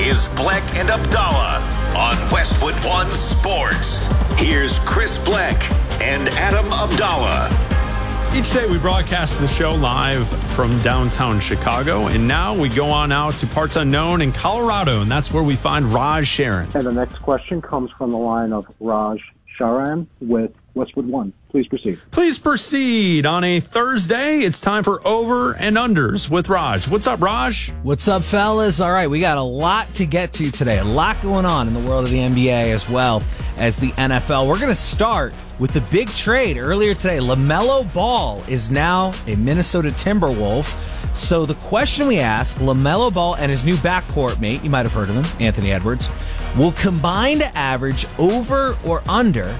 is Bleck and Abdallah on Westwood One Sports. Here's Chris Bleck and Adam Abdallah. Each day we broadcast the show live from downtown Chicago, and now we go on out to parts unknown in Colorado, and that's where we find Raj Sharon. And the next question comes from the line of Raj Sharan with Westwood One. Please proceed. Please proceed. On a Thursday, it's time for Over and Unders with Raj. What's up, Raj? What's up, fellas? All right, we got a lot to get to today. A lot going on in the world of the NBA as well as the NFL. We're going to start with the big trade earlier today. LaMelo Ball is now a Minnesota Timberwolf. So the question we ask, LaMelo Ball and his new backcourt mate, you might have heard of him, Anthony Edwards, will combine to average over or under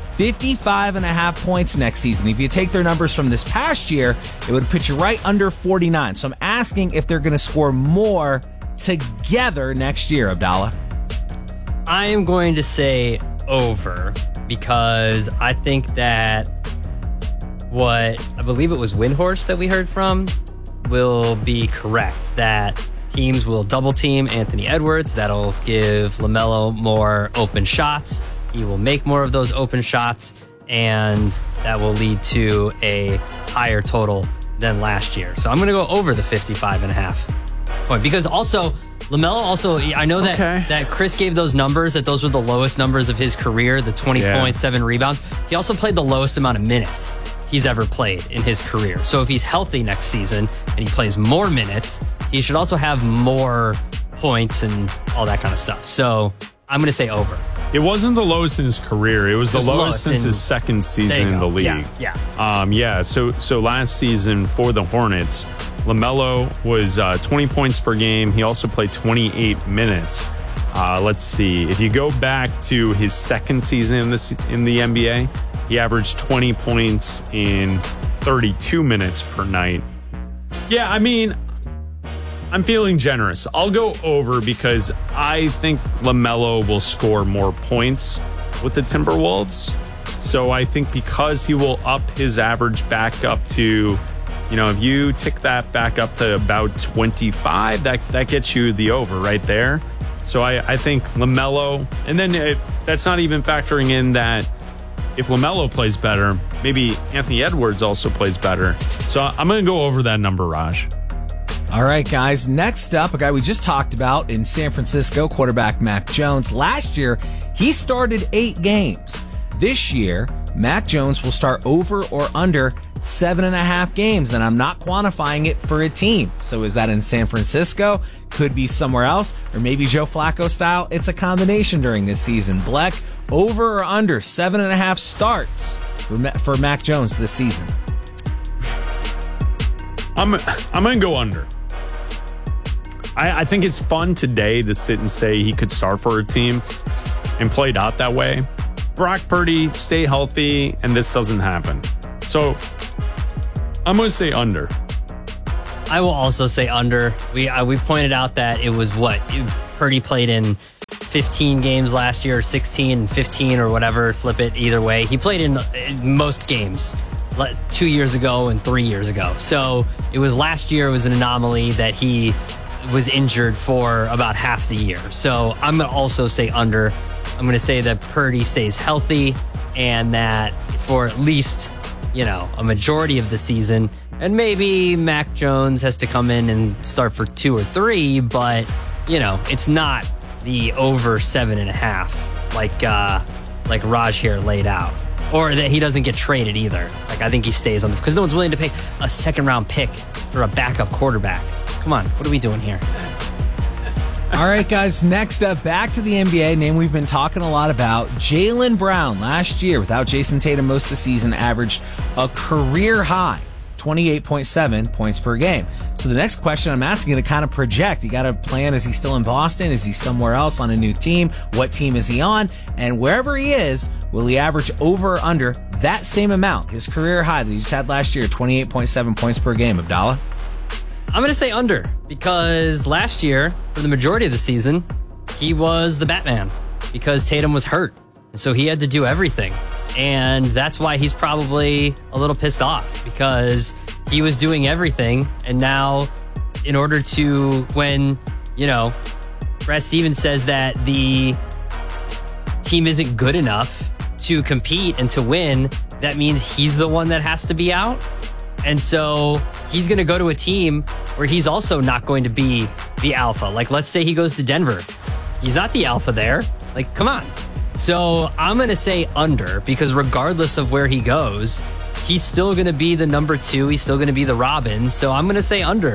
55.5 points next season. If you take their numbers from this past year, it would put you right under 49. So I'm asking if they're going to score more together next year, Abdallah. I am going to say over because I think that what I believe it was Windhorst that we heard from will be correct, that teams will double team Anthony Edwards. That'll give LaMelo more open shots. He will make more of those open shots, and that will lead to a higher total than last year. So I'm going to go over the 55.5 point, because also LaMelo I know that Chris gave those numbers, that those were the lowest numbers of his career, the 20.7 rebounds. He also played the lowest amount of minutes he's ever played in his career. So if he's healthy next season and he plays more minutes, he should also have more points and all that kind of stuff. So I'm going to say over. It wasn't the lowest in his career. It was the lowest since his second season in the league. Yeah. So last season for the Hornets, LaMelo was 20 points per game. He also played 28 minutes. Let's see. If you go back to his second season in the NBA, he averaged 20 points in 32 minutes per night. Yeah, I mean, I'm feeling generous. I'll go over because I think LaMelo will score more points with the Timberwolves. So I think because he will up his average back up to, if you tick that back up to about 25, that gets you the over right there. So I think LaMelo, and then that's not even factoring in that if LaMelo plays better, maybe Anthony Edwards also plays better. So I'm going to go over that number, Raj. All right, guys. Next up, a guy we just talked about in San Francisco, quarterback Mac Jones. Last year, he started 8 games. This year, Mac Jones will start over or under 7.5 games, and I'm not quantifying it for a team. So is that in San Francisco? Could be somewhere else, or maybe Joe Flacco style. It's a combination during this season. Bleck, over or under 7.5 starts for Mac Jones this season? I'm going to go under. I think it's fun today to sit and say he could start for a team and play it out that way. Brock Purdy, stay healthy, and this doesn't happen. So I'm going to say under. I will also say under. We pointed out that it was Purdy played in 15 games last year, 16 and 15 or whatever, flip it either way. He played in most games 2 years ago and 3 years ago. So it was last year, it was an anomaly that he was injured for about half the year. So I'm going to also say under. I'm going to say that Purdy stays healthy and that for at least, a majority of the season, and maybe Mac Jones has to come in and start for 2 or 3, but, it's not the over 7.5 like Raj here laid out. Or that he doesn't get traded either. I think he stays on because no one's willing to pay a second-round pick for a backup quarterback. Come on, what are we doing here? All right, guys, next up, back to the NBA, name we've been talking a lot about. Jaylen Brown, last year, without Jason Tatum most of the season, averaged a career-high 28.7 points per game. So the next question I'm asking you to kind of project, you got to plan, is he still in Boston? Is he somewhere else on a new team? What team is he on? And wherever he is, will he average over or under that same amount, his career high that he just had last year, 28.7 points per game? Abdallah? I'm going to say under, because last year, for the majority of the season, he was the Batman because Tatum was hurt. And so he had to do everything. And that's why he's probably a little pissed off, because he was doing everything. And now, in order to, when, Brad Stevens says that the team isn't good enough to compete and to win, that means he's the one that has to be out. And so he's going to go to a team where he's also not going to be the alpha. Like, let's say he goes to Denver. He's not the alpha there. Like, come on. So I'm going to say under, because regardless of where he goes, he's still going to be the number 2. He's still going to be the Robin. So I'm going to say under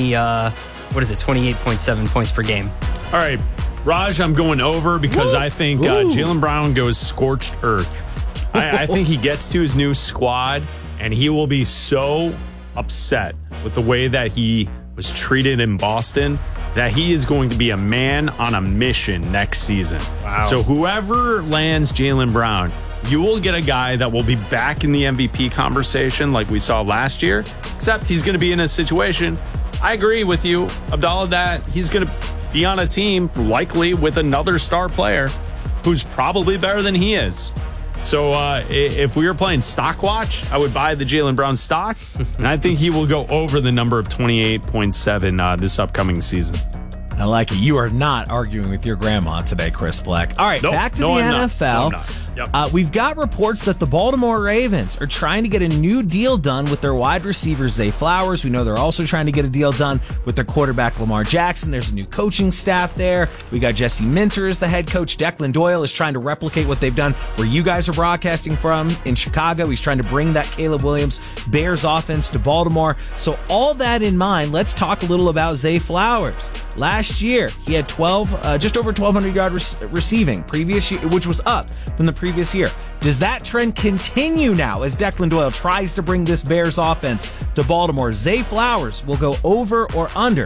28.7 points per game. All right, Raj, I'm going over because I think Jaylen Brown goes scorched earth. I think he gets to his new squad, and he will be so upset with the way that he was treated in Boston that he is going to be a man on a mission next season. Wow. So whoever lands Jaylen Brown, you will get a guy that will be back in the MVP conversation like we saw last year, except he's going to be in a situation, I agree with you, Abdallah, that he's going to be on a team likely with another star player who's probably better than he is. So if we were playing stock watch, I would buy the Jaylen Brown stock, and I think he will go over the number of 28.7 this upcoming season. I like it. You are not arguing with your grandma today, Chris Black. All right, back to the NFL. Yep. We've got reports that the Baltimore Ravens are trying to get a new deal done with their wide receiver, Zay Flowers. We know they're also trying to get a deal done with their quarterback, Lamar Jackson. There's a new coaching staff there. We got Jesse Minter as the head coach. Declan Doyle is trying to replicate what they've done where you guys are broadcasting from in Chicago. He's trying to bring that Caleb Williams Bears offense to Baltimore. So all that in mind, let's talk a little about Zay Flowers. Last year, he had just over 1,200 yard receiving previous year, which was up from the previous year. Does that trend continue now as Declan Doyle tries to bring this Bears offense to Baltimore? Zay Flowers will go over or under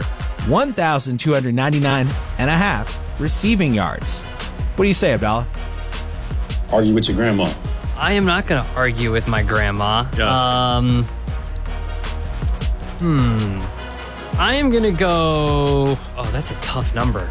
1,299.5 receiving yards. What do you say, Abdallah? Argue with your grandma. I am not going to argue with my grandma. Yes. I am going to go... Oh, that's a tough number.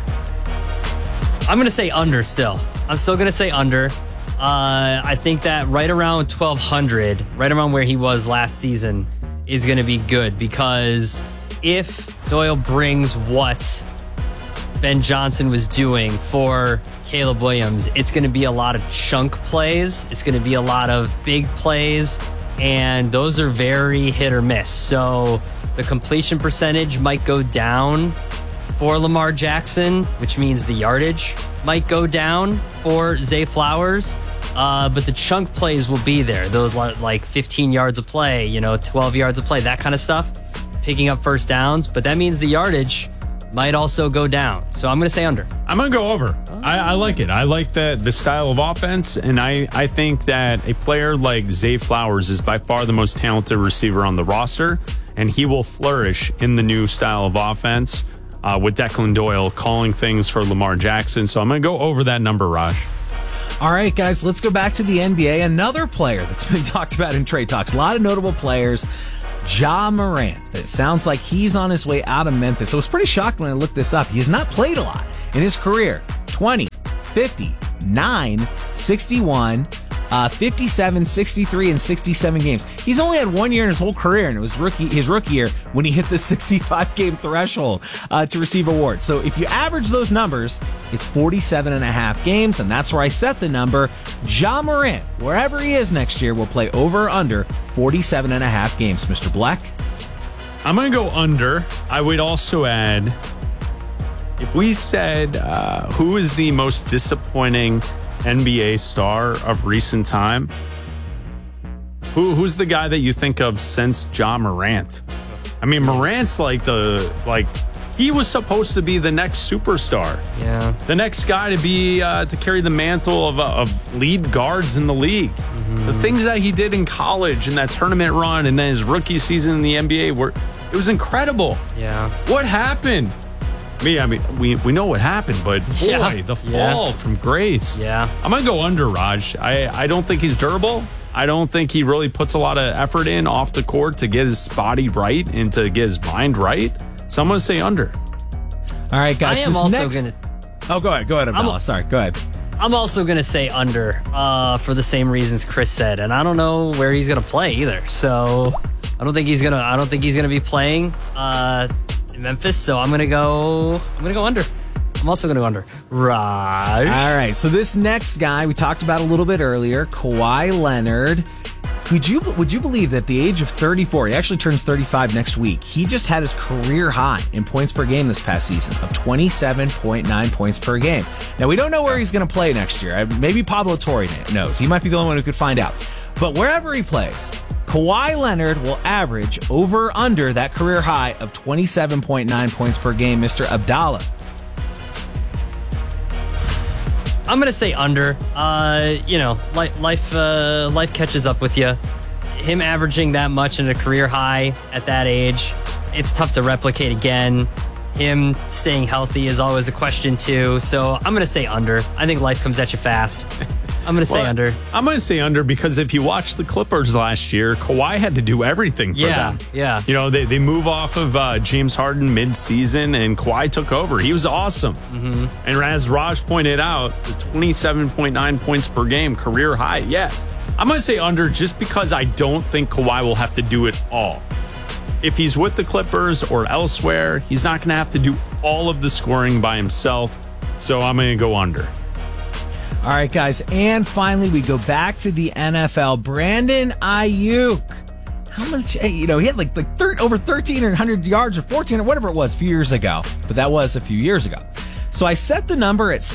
I'm going to say under still. I'm still going to say under. I think that right around 1,200, right around where he was last season, is going to be good, because if Doyle brings what Ben Johnson was doing for Caleb Williams, it's going to be a lot of chunk plays. It's going to be a lot of big plays, and those are very hit or miss. So the completion percentage might go down for Lamar Jackson, which means the yardage might go down for Zay Flowers. But the chunk plays will be there. Those like 15 yards of play, 12 yards of play, that kind of stuff, picking up first downs. But that means the yardage might also go down. So I'm going to say under. I'm going to go over. I like it. I like the style of offense, and I think that a player like Zay Flowers is by far the most talented receiver on the roster, and he will flourish in the new style of offense with Declan Doyle calling things for Lamar Jackson. So I'm going to go over that number, Raj. All right, guys, let's go back to the NBA. Another player that's been talked about in trade talks. A lot of notable players. Ja Morant. It sounds like he's on his way out of Memphis. I was pretty shocked when I looked this up. He has not played a lot in his career. 20, 50, 9, 61, 57, 63, and 67 games. He's only had 1 year in his whole career, and it was his rookie year when he hit the 65-game threshold to receive awards. So if you average those numbers, it's 47.5 games, and that's where I set the number. Ja Morant, wherever he is next year, will play over or under 47.5 games. Mr. Black? I'm going to go under. I would also add, if we said who is the most disappointing NBA star of recent time, who's the guy that you think of since Ja Morant? I mean, Morant's he was supposed to be the next superstar. Yeah. The next guy to be to carry the mantle of lead guards in the league. Mm-hmm. The things that he did in college in that tournament run and then his rookie season in the NBA it was incredible. Yeah. What happened? I mean, we know what happened, but boy, the fall from grace. Yeah. I'm going to go under, Raj. I don't think he's durable. I don't think he really puts a lot of effort in off the court to get his body right and to get his mind right. So I'm going to say under. All right, guys. I am also going to... Oh, go ahead, Abdallah. Sorry, go ahead. I'm also going to say under for the same reasons Chris said, and I don't know where he's going to play either. So I don't think he's going to be playing in Memphis, so I'm gonna go under. I'm also going to go under. Raj. All right, so this next guy we talked about a little bit earlier, Kawhi Leonard. Would you believe that at the age of 34, he actually turns 35 next week, he just had his career high in points per game this past season of 27.9 points per game. Now, we don't know where he's going to play next year. Maybe Pablo Torre knows. He might be the only one who could find out. But wherever he plays, Kawhi Leonard will average over or under that career high of 27.9 points per game. Mr. Abdallah. I'm going to say under. Life catches up with you. Him averaging that much in a career high at that age, it's tough to replicate again. Him staying healthy is always a question too. So I'm going to say under. I think life comes at you fast. I'm going to say under. I'm going to say under because if you watch the Clippers last year, Kawhi had to do everything for them. Yeah. You know, they move off of James Harden mid-season, and Kawhi took over. He was awesome. Mm-hmm. And as Raj pointed out, the 27.9 points per game, career high. Yeah, I'm going to say under just because I don't think Kawhi will have to do it all. If he's with the Clippers or elsewhere, he's not going to have to do all of the scoring by himself. So I'm going to go under. All right, guys, and finally we go back to the NFL. Brandon Ayuk. How much, he had like over 1,300 yards or 14 or whatever it was a few years ago, but that was a few years ago. So I set the number at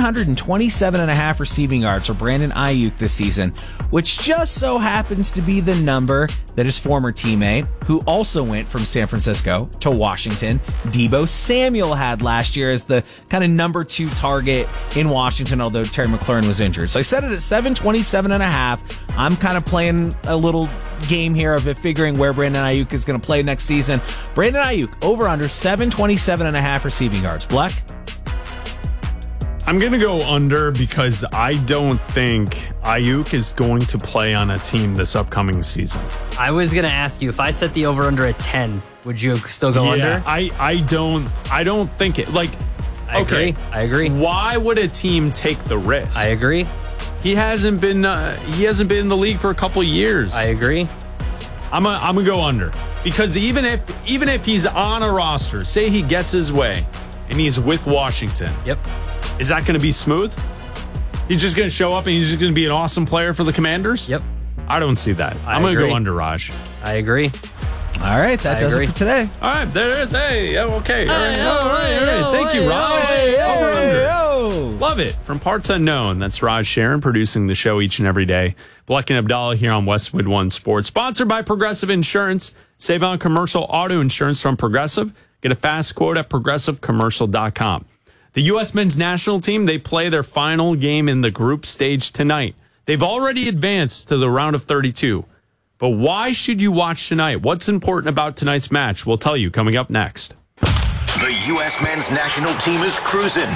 727.5 receiving yards for Brandon Ayuk this season, which just so happens to be the number that his former teammate, who also went from San Francisco to Washington, Deebo Samuel, had last year as the kind of number 2 target in Washington, although Terry McLaurin was injured. So I set it at 727.5. I'm kind of playing a little game here of figuring where Brandon Ayuk is going to play next season. Brandon Ayuk, over under 727.5 receiving yards. Black? I'm going to go under because I don't think Ayuk is going to play on a team this upcoming season. I was going to ask you, if I set the over-under at 10, would you still go under? I don't think it. Like, I agree. Why would a team take the risk? I agree. He hasn't been in the league for a couple of years. I agree. I'm gonna go under because even if he's on a roster, say he gets his way and he's with Washington. Yep. Is that going to be smooth? He's just going to show up and he's just going to be an awesome player for the Commanders? Yep. I don't see that. I'm going to go under, Raj. I agree. All right, that does it for today. All right, there it is. Hey, okay. All right. Thank you, Raj. Over under. Love it. From Parts Unknown, that's Raj Sharon producing the show each and every day. Black and Abdallah here on Westwood One Sports. Sponsored by Progressive Insurance. Save on commercial auto insurance from Progressive. Get a fast quote at progressivecommercial.com. The U.S. men's national team, they play their final game in the group stage tonight. They've already advanced to the round of 32. But why should you watch tonight? What's important about tonight's match? We'll tell you coming up next. The U.S. men's national team is cruising.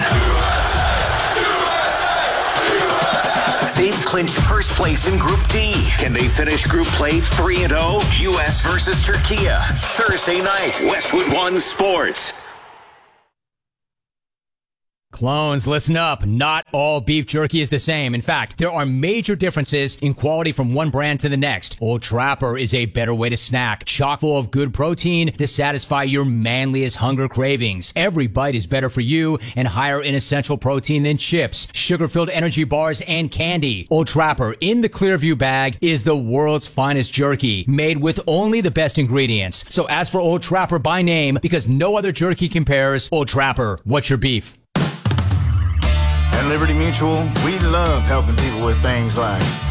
They've clinched first place in Group D. Can they finish group play 3-0? U.S. versus Turkey. Thursday night, Westwood One Sports. Clones, listen up. Not all beef jerky is the same. In fact, there are major differences in quality from one brand to the next. Old Trapper is a better way to snack, chock full of good protein to satisfy your manliest hunger cravings. Every bite is better for you and higher in essential protein than chips, sugar-filled energy bars, and candy. Old Trapper in the Clearview bag is the world's finest jerky, made with only the best ingredients. So ask for Old Trapper by name because no other jerky compares. Old Trapper, what's your beef? At Liberty Mutual, we love helping people with things like